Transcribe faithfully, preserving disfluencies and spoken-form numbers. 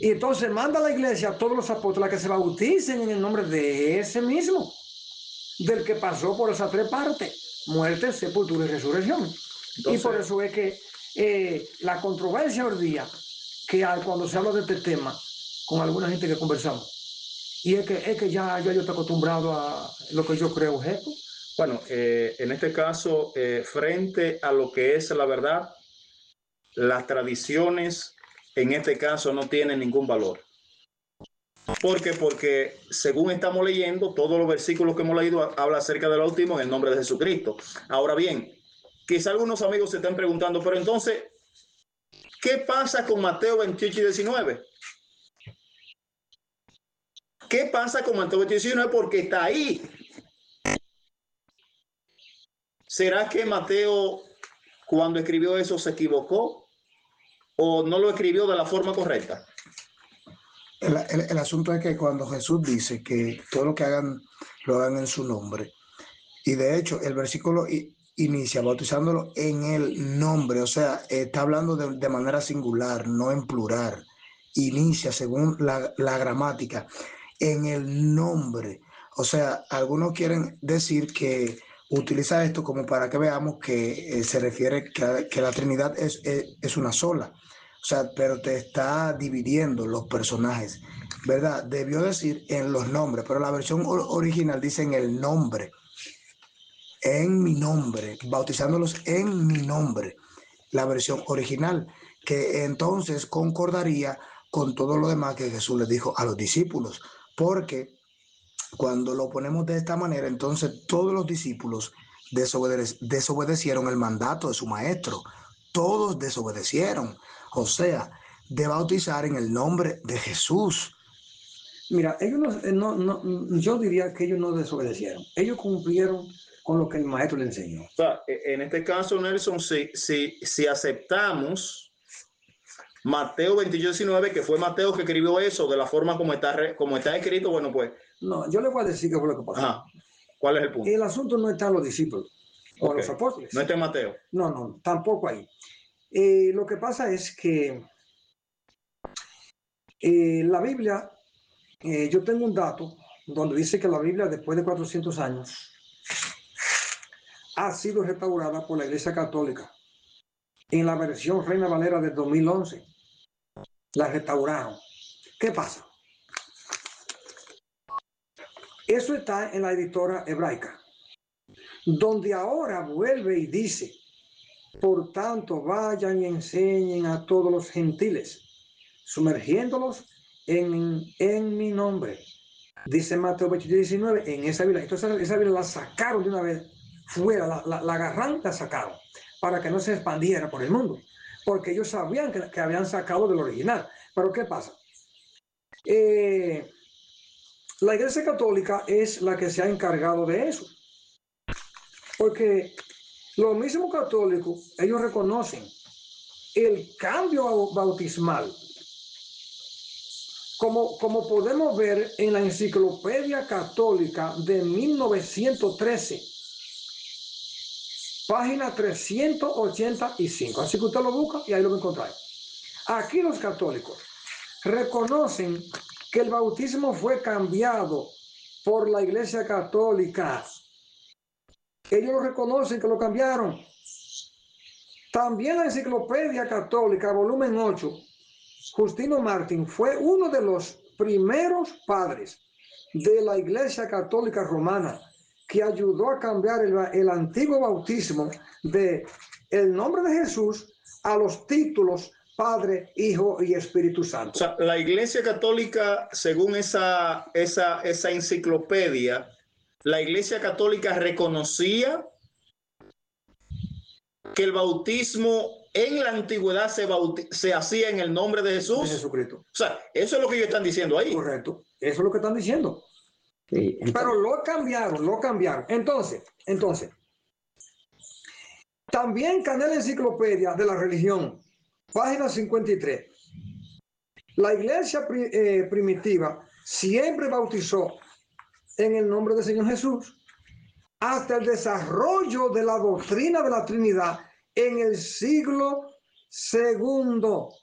Y entonces manda a la iglesia a todos los apóstoles a que se bauticen en el nombre de ese mismo, del que pasó por esas tres partes: muerte, sepultura y resurrección. Entonces, y por eso es que eh, la controversia hoy día que hay cuando se habla de este tema con alguna gente que conversamos, y es que, es que ya, ya yo estoy acostumbrado a lo que yo creo, ¿jeco? Bueno, eh, en este caso, eh, frente a lo que es la verdad, las tradiciones en este caso no tienen ningún valor. ¿Por qué? Porque según estamos leyendo, todos los versículos que hemos leído habla acerca del bautismo en el nombre de Jesucristo. Ahora bien, quizá algunos amigos se estén preguntando, pero entonces, ¿qué pasa con Mateo veintiocho y diecinueve? ¿Qué pasa con Mateo veintiocho y diecinueve? Porque está ahí. ¿Será que Mateo, cuando escribió eso, se equivocó o no lo escribió de la forma correcta? El, el, el asunto es que cuando Jesús dice que todo lo que hagan, lo hagan en su nombre, y de hecho el versículo inicia bautizándolo en el nombre, o sea, está hablando de, de manera singular, no en plural. Inicia, según la, la gramática, en el nombre. O sea, algunos quieren decir que utiliza esto como para que veamos que eh, se refiere que, que la Trinidad es, es, es una sola. O sea, pero te está dividiendo los personajes, ¿verdad? Debió decir en los nombres, pero la versión original dice en el nombre. En mi nombre, bautizándolos en mi nombre, la versión original, que entonces concordaría con todo lo demás que Jesús les dijo a los discípulos, porque cuando lo ponemos de esta manera, entonces todos los discípulos desobede- desobedecieron el mandato de su maestro, todos desobedecieron, o sea, de bautizar en el nombre de Jesús. Mira, ellos no, no, no, yo diría que ellos no desobedecieron, ellos cumplieron con lo que el maestro le enseñó. O sea, en este caso, Nelson, si, si, si aceptamos Mateo veintiocho diecinueve, que fue Mateo que escribió eso de la forma como está, como está escrito, bueno, pues. No, yo le voy a decir qué fue lo que pasó. Ajá. ¿Cuál es el punto? El asunto no está en los discípulos o okay. en los apóstoles. No está en Mateo. No, no, tampoco ahí. Eh, lo que pasa es que eh, la Biblia, eh, yo tengo un dato donde dice que la Biblia, después de cuatrocientos años, ha sido restaurada por la Iglesia Católica en la versión Reina Valera de dos mil once. La restauraron. ¿Qué pasa? Eso está en la editora hebraica, donde ahora vuelve y dice: por tanto, vayan y enseñen a todos los gentiles, sumergiéndolos en, en mi nombre. Dice Mateo veintiocho diecinueve en esa Biblia. Entonces esa Biblia la sacaron de una vez fuera, la, la, la agarran, la sacaron, para que no se expandiera por el mundo, porque ellos sabían que, que habían sacado del original. Pero ¿qué pasa? Eh, la Iglesia Católica es la que se ha encargado de eso, porque los mismos católicos, ellos reconocen el cambio bautismal, como, como podemos ver en la Enciclopedia Católica de mil novecientos trece, página trescientos ochenta y cinco. Así que usted lo busca y ahí lo va a encontrar. Aquí los católicos reconocen que el bautismo fue cambiado por la Iglesia Católica. Ellos lo reconocen que lo cambiaron. También la Enciclopedia Católica, volumen ocho, Justino Martín fue uno de los primeros padres de la Iglesia Católica Romana que ayudó a cambiar el, el antiguo bautismo de el nombre de Jesús a los títulos Padre, Hijo y Espíritu Santo. O sea, la Iglesia Católica, según esa, esa, esa enciclopedia, la Iglesia Católica reconocía que el bautismo en la antigüedad se, se hacía en el nombre de Jesús. De Jesucristo. O sea, eso es lo que ellos están diciendo ahí. Correcto, eso es lo que están diciendo. Sí, pero lo cambiaron, lo cambiaron. Entonces, entonces, también Canela Enciclopedia de la Religión, página cincuenta y tres. La iglesia eh, primitiva siempre bautizó en el nombre del Señor Jesús hasta el desarrollo de la doctrina de la Trinidad en el siglo segundo.